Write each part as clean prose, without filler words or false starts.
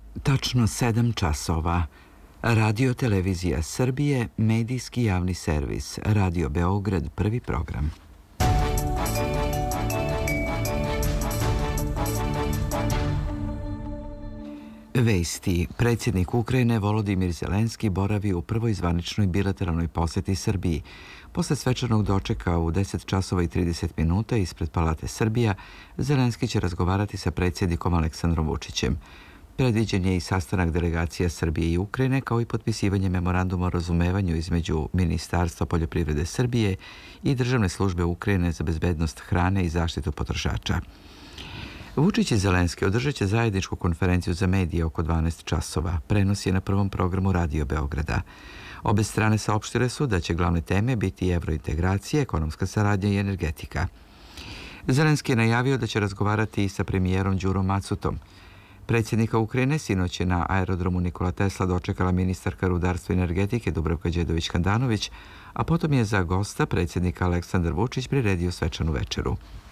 Tačno 7 časova. Radio Televizija Srbije, medijski javni servis, Radio Beograd, prvi program. Vesti. Predsjednik Ukrajine Volodimir Zelenski boravi u prvoj zvaničnoj bilateralnoj posjeti Srbiji. Posle svečanog dočeka u 10 časova i 30 minuta ispred Palate Srbija, Zelenski će razgovarati sa predsjednikom Aleksandrom Vučićem. Predviđen je i sastanak delegacija Srbije i Ukrajine, kao i potpisivanje memoranduma o razumevanju između Ministarstva poljoprivrede Srbije i Državne službe Ukrajine za bezbednost hrane i zaštitu potrošača. Vučić i Zelenski održat će zajedničku konferenciju za medije oko 12 časova. Prenos je na prvom programu Radio Beograda. Obe strane saopštile su da će glavne teme biti evrointegracije, ekonomska saradnja i energetika. Zelenski je najavio da će razgovarati i sa premijerom Đurom Macutom. Predsjednika Ukrajine sinoć je na aerodromu Nikola Tesla dočekala ministarka rudarstva i energetike Dubravka Đedović-Handanović, a potom je za gosta predsjednika Aleksandar Vučić priredio svečanu večeru.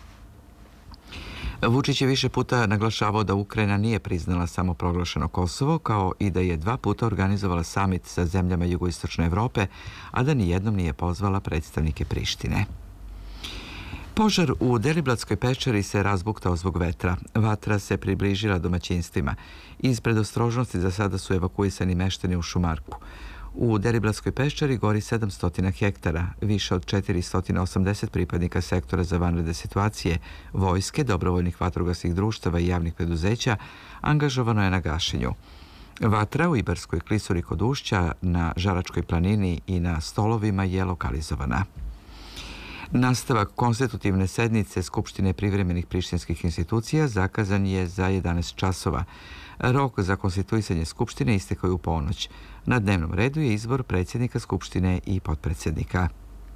Vučić je više puta naglašavao da Ukrajina nije priznala samoproglašeno Kosovo, kao i da je 2 puta organizovala samit sa zemljama jugoistočne Evrope, a da nijednom nije pozvala predstavnike Prištine. Požar u Deliblatskoj pečeri se razbuktao zbog vetra. Vatra se približila domaćinstvima. Iz predostrožnosti za sada su evakuisani meštani u Šumarku. U Deliblatskoj pečeri gori 700 hektara, više od 480 pripadnika sektora za vanredne situacije, vojske, dobrovoljnih vatrogasnih društava i javnih preduzeća angažovano je na gašenju. Vatra u Ibarskoj klisuri kod Ušća, na Žaračkoj planini i na Stolovima je lokalizovana. Nastavak konstitutivne sednice Skupštine privremenih prištinskih institucija zakazan je za 11 časova. Rok za konstituisanje Skupštine istekao je u ponoć. Na dnevnom redu je izbor predsjednika Skupštine i potpredsjednika.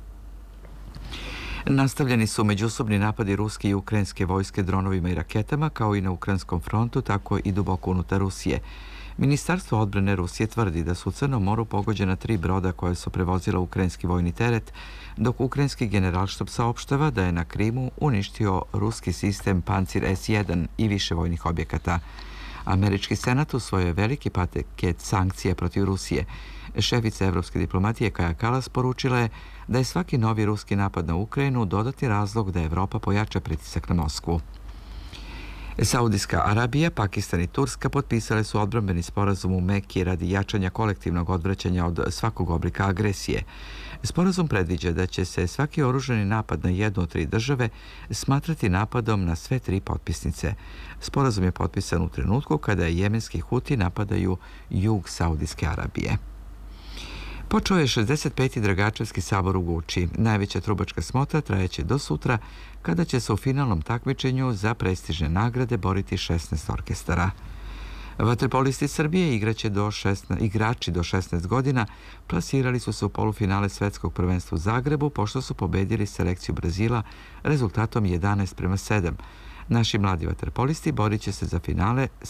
Nastavljeni su međusobni napadi ruske i ukrajinske vojske dronovima i raketama, kao i na ukrajinskom frontu, tako i duboko unutar Rusije. Ministarstvo odbrane Rusije tvrdi da su u Crnom moru pogođena 3 broda koje su prevozila ukrajinski vojni teret, dok ukrajinski generalštab saopštava da je na Krimu uništio ruski sistem Pancir S-1 i više vojnih objekata. Američki senat usvojio je veliki paket sankcija protiv Rusije. Šefica evropske diplomatije Kaja Kalas poručila je da je svaki novi ruski napad na Ukrajinu dodatni razlog da Evropa pojača pritisak na Moskvu. Saudijska Arabija, Pakistan i Turska potpisale su odbrambeni sporazum u Meki radi jačanja kolektivnog odvraćanja od svakog oblika agresije. Sporazum predviđa da će se svaki oružani napad na jednu od 3 države smatrati napadom na sve 3 potpisnice. Sporazum je potpisan u trenutku kada jemenski Huti napadaju jug Saudijske Arabije. Počeo je 65. Dragačevski sabor u Guči. Najveća trubačka smota trajeće do sutra, kada će se u finalnom takmičenju za prestižne nagrade boriti 16 orkestara. Vaterpolisti Srbije igrači do 16 godina plasirali su se u polufinale svetskog prvenstva u Zagrebu, pošto su pobedili selekciju Brazila rezultatom 11:7. Naši mladi vaterpolisti borit će se za finale